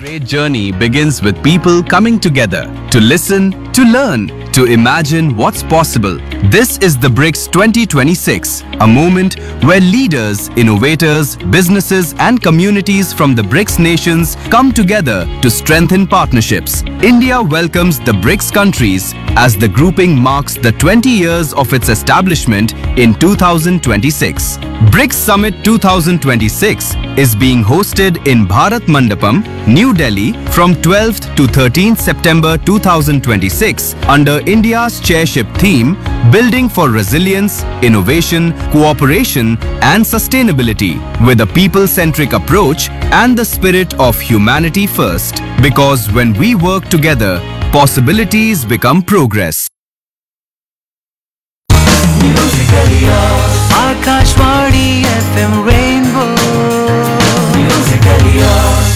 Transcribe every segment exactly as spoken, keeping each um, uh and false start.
great journey begins with people coming together to listen, to learn, to imagine what's possible. This is the BRICS twenty twenty-six, a moment where leaders, innovators, businesses and communities from the BRICS nations come together to strengthen partnerships. India welcomes the BRICS countries as the grouping marks the twenty years of its establishment in two thousand twenty-six. BRICS Summit twenty twenty-six is being hosted in Bharat Mandapam, New Delhi from twelfth to thirteenth September two thousand twenty-six under India's chairship theme Building for Resilience, Innovation, Cooperation and Sustainability with a people-centric approach and the spirit of humanity first. Because when we work together, possibilities become progress. Akashvani FM rainbow Musically yours.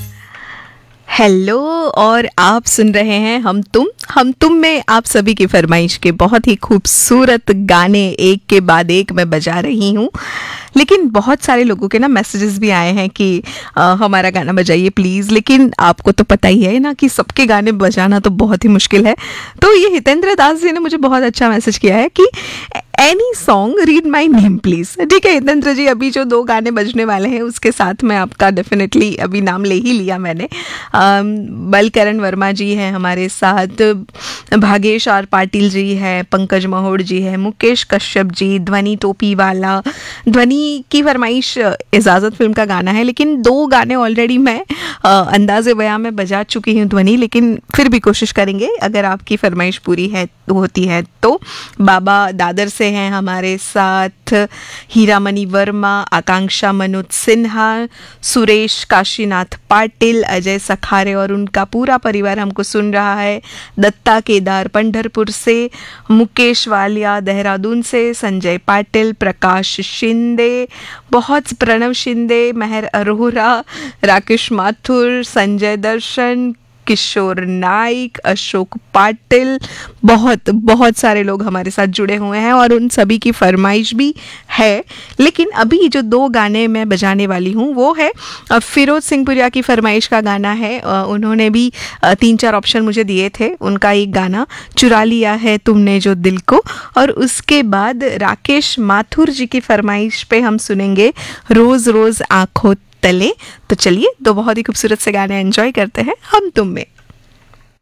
Hello, और आप सुन रहे हैं हम तुम हम तुम में आप सभी की फरमाइश के बहुत ही खूबसूरत गाने एक के बाद एक मैं बजा रही हूँ। लेकिन बहुत सारे लोगों के ना मैसेजेस भी आए हैं कि आ, हमारा गाना बजाइए प्लीज़। लेकिन आपको तो पता ही है ना कि सबके गाने बजाना तो बहुत ही मुश्किल है। तो ये हितेंद्र दास जी ने मुझे बहुत अच्छा मैसेज किया है कि any song read my name please. ठीक है हितेंद्र जी, अभी जो दो गाने बजने वाले हैं उसके साथ में आपका डेफिनेटली अभी नाम ले ही लिया मैंने। बलकरण वर्मा जी हैं हमारे साथ, भागेश आर पाटिल जी है, पंकज महोड़ जी है, मुकेश कश्यप जी, ध्वनि टोपी वाला। ध्वनि की फरमाइश इजाज़त फिल्म का गाना है, लेकिन दो गाने ऑलरेडी मैं अंदाज़े बयां में बजा चुकी हूँ ध्वनि, लेकिन फिर भी कोशिश करेंगे अगर आपकी फरमाइश पूरी है होती है तो। बाबा दादर से हैं हमारे साथ, हीरामणि वर्मा, आकांक्षा मनोज सिन्हा, सुरेश काशीनाथ पाटिल, अजय सखारे और उनका पूरा परिवार हमको सुन रहा है। दत्ता केदार पंढरपुर से, मुकेश वालिया देहरादून से, संजय पाटिल, प्रकाश शिंदे, बहुत प्रणव शिंदे, मेहर अरोरा, राकेश माथुर, संजय दर्शन, किशोर नाइक, अशोक पाटिल, बहुत बहुत सारे लोग हमारे साथ जुड़े हुए हैं और उन सभी की फरमाइश भी है। लेकिन अभी जो दो गाने मैं बजाने वाली हूँ वो है फिरोज सिंहपुरिया की फरमाइश का गाना है। उन्होंने भी तीन चार ऑप्शन मुझे दिए थे, उनका एक गाना चुरा लिया है तुमने जो दिल को, और उसके बाद राकेश माथुर जी की फरमाइश पे हम सुनेंगे रोज़ रोज़ आँखों तले। तो चलिए दो बहुत ही खूबसूरत से गाने एंजॉय करते हैं हम तुम में।